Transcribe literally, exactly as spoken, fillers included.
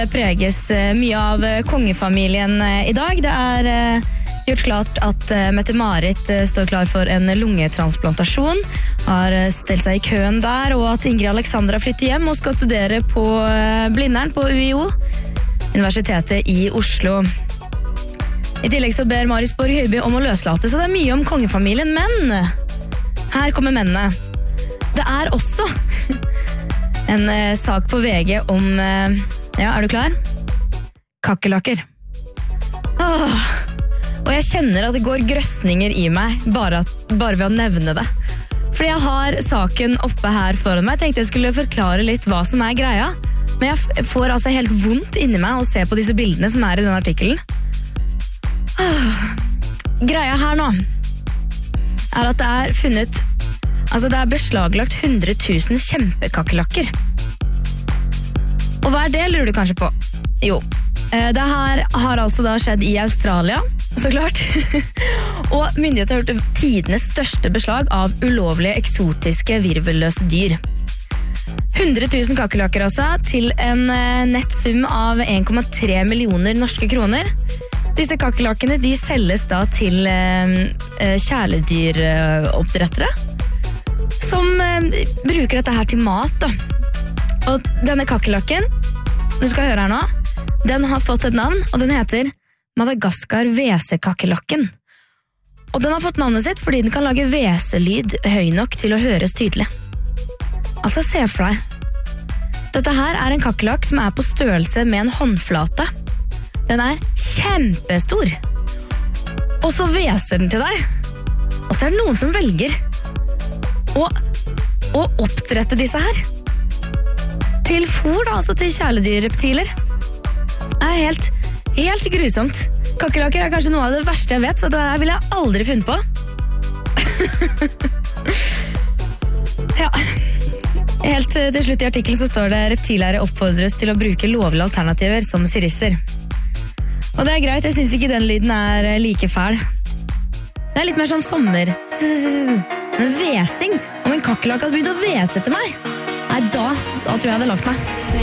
preges mye av kongefamilien i dag. Det er gjort klart at Mette-Marit står klar for en lungetransplantasjon, har stelt seg i køen der, og at Ingrid Alexandra flytter hjem og skal studere på Blindern på U I O, Universitetet i Oslo. I tillegg så ber Marius Borg Høiby om å løslate, så det er mye om kongefamilien, men her kommer mennene. Det er også en eh, sak på V G om, eh, ja, er du klar? Kakerlakker. Åh, og jeg kjenner at det går grøsninger i meg, bare, at, bare ved å nevne det. Fordi jeg har saken oppe her foran meg, jeg tenkte jeg skulle forklare litt hva som er greia, men jeg får altså helt vondt inni meg å se på disse bildene som er i denne artikkelen. Åh, greia her nå er at det er funnet Altså, det er beslaglagt hundre tusen kjempekakerlakker. Og hva er det, lurer du kanskje på? Jo, det her har altså da skjedd i Australia, så klart. Og myndigheter har gjort tidenes største beslag av ulovlige, eksotiske, virvelløse dyr. hundre tusen kakerlakker altså, til en nettsum av en komma tre millioner norske kroner. Disse kakerlakkene, de selges da til kjæledyroppdrettere, som eh, bruker dette her til mat da. Og denne kakerlakken, du skal høre her nå, den har fått et navn, og den heter Madagaskar hvesekakerlakken. Og den har fått navnet sitt fordi den kan lage hveselyd høy nok til å høres tydelig. Altså, se for deg. Dette her er en kakerlakk som er på størrelse med en håndflate. Den er kjempestor. Og så hveser den til deg. Og så er det noen som velger Og, og oppdrette disse her til fôr da, altså til kjæledyrreptiler. Det er helt, helt grusomt. Kakerlakker er kanskje noe av det verste jeg vet, så det der vil jeg aldri funnet på. Ja. Helt til slutt i artikkelen så står det reptilære oppfordres til å bruke lovlige alternativer som sirisser. Og det er greit, jeg synes ikke den lyden er like fæl. Det er litt mer sånn sommer. En hvesing, om en kakerlakk hadde begynt å hvese til meg. Nei, da, da tror jeg jeg hadde lagt meg.